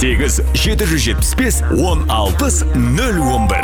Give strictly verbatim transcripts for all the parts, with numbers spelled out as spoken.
сегіз жеті жүз жетпіс бес он алпыс нөл он бір.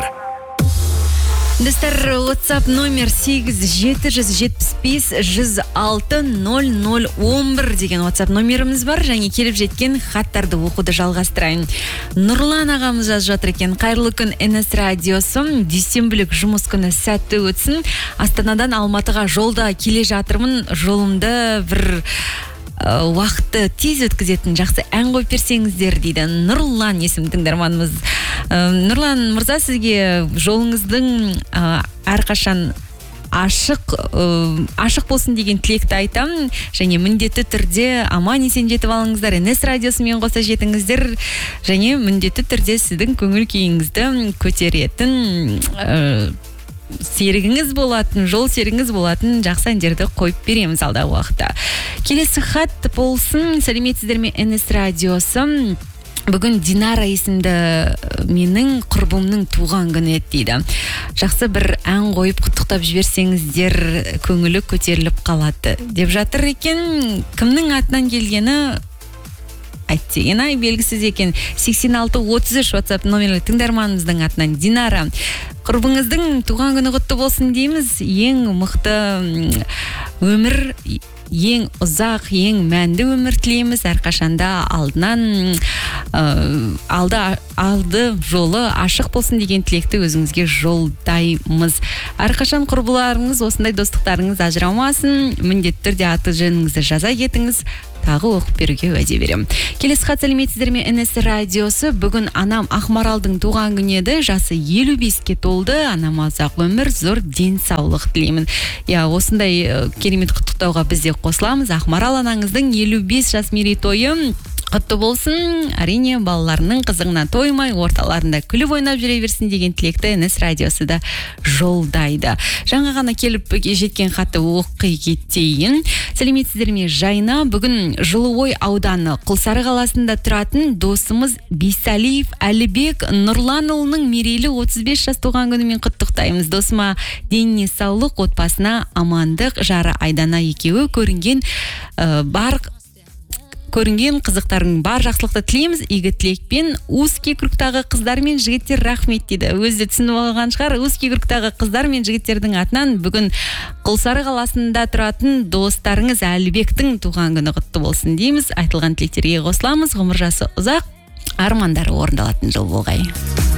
Достар, WhatsApp номер сегіз жеті жүз жетпіс бес жүз алты нөл нөл он бір деген WhatsApp номеріміз бар. Және келіп жеткен хаттарды оқуды жалғастырайын. Нұрлан ағамыз жазып жатыр екен. Қайырлы күн эн эс радиосы. Дүйсенбілік жұмыс күні сәтті өтсін. Астанадан Алматыға жолда келе жатырмын. Жолымды бір уақытты тез өткізетін жақсы ән қойып берсеңіздер дейді. Нұрлан есімді тыңдарманымыз. Нұрлан мырза, сізге жолыңыздың әрқашан ашық ашық болсын деген тілекті айтам. Және міндетті түрде аман есен жетіп алыңыздар. эн эс радиосымен қоса жетіңіздер. Және міндетті түрде сіздің көңіл күйіңізді көтеретін серігіңіз болатын, жол серігіңіз болатын жақсы әндерді қойып береміз алдағы уақытта. Келесі хат болсын. Сәлеметсіздер ме эн эс радиосы. Бүгін Динара есімді менің құрбымның туған күні еді дейді. Жақсы бір ән қойып құттықтап жіберсеңіздер көңілі көтеріліп қалады деп жатыр екен. Кімнің атынан келгені әттеген ай белгісіз екен. сексен алты отыз үш WhatsApp номерлі тыңдарманымыздың атынан. Динара, құрбыңыздың туған күні құтты болсын дейміз. Ең мықты өмір, ең ұзақ, ең мәнді өмір тілейміз. Әрқашанда алдынан алды, алды жолы ашық болсын деген тілекті өзіңізге жолдаймыз. Әрқашан құрбыларыңыз, осындай достықтарыңыз ажырамасын. Міндетті түрде аты жөніңізді жаза кетіңіз. Тағы оқып беруге уәде берем. Келесі хат, сәлеметсіздер ме эн эс радиосы. Бүгін анам Ақмаралдың туған күні еді. Жасы елу беске толды. Анама ұзақ өмір, зор денсаулық тілеймін. Я, осындай керемет құттықтауға біз де қосыламыз. Ақмарал анаңыздың елу бес жас мерейтойы құтты болсын. Әрине балаларының қызығына тоймай, орталарында күліп ойнап жүре берсін деген тілекті эн эс радиосы да жолдайды. Жаңа ғана келіп жеткен хатты оқи кетейін. Сәлеметсіздер ме Жайна. Бүгін Жылыой ауданы Құлсары қаласында тұратын досымыз Бейсалиев Әлібек Нұрланұлының мерейлі отыз бес жас туған күнімен құттықтаймыз. Досыма деніне саулық, отбасына амандық, жары Айдана екеуі көрінген ә, бар көрінген қызықтардың бар жақсылықты тілейміз. Игі тілекпен Узкий кругтағы қыздар мен жігіттер рахмет дейді. Өзі түсініп алған шығар. Узкий кругтағы қыздар мен жігіттердің атынан бүгін Құлсары қаласында тұратын достарыңыз Әлібектің туған күні құтты болсын дейміз. Айтылған тілектерге қосыламыз. Ғұмыр жасы ұзақ, армандары орындалатын жыл болғай.